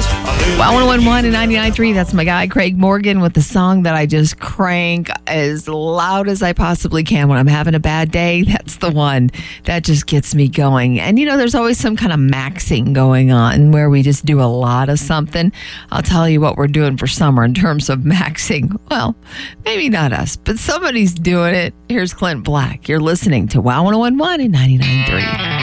Wow, 101 and 99.3. That's my guy, Craig Morgan, with the song that I just crank as loud as I possibly can when I'm having a bad day. That's the one that just gets me going. And, there's always some kind of maxing going on where we just do a lot of something. I'll tell you what we're doing for summer in terms of maxing. Well, maybe not us, but somebody's doing it. Here's Clint Black. You're listening to Wow 101 and 99.3.